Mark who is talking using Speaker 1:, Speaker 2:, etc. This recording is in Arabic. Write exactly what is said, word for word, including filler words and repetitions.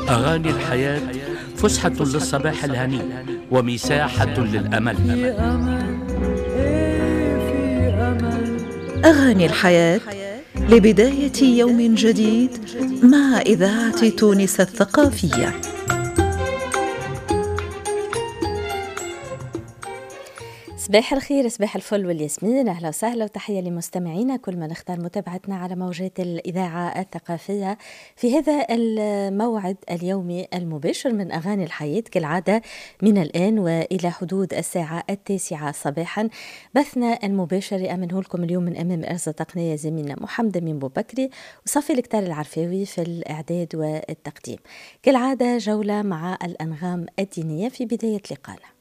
Speaker 1: أغاني الحياة فسحة للصباح الهني ومساحة للأمل.
Speaker 2: في أمل، إيه في أمل.
Speaker 3: أغاني الحياة لبداية يوم جديد مع إذاعة تونس الثقافية.
Speaker 4: صباح الخير، صباح الفل والياسمين، أهلا وسهلا وتحية لمستمعينا كل من اختار متابعتنا على موجات الإذاعة الثقافية في هذا الموعد اليومي المباشر من أغاني الحياة كالعادة من الآن وإلى حدود الساعة التاسعة صباحا. بثنا المباشر أمنه لكم اليوم من أمام أرز تقنية زميلنا محمد من بوبكري وصفي الكتار العرفاوي في الإعداد والتقديم. كالعادة جولة مع الأنغام الدينية في بداية لقاءنا.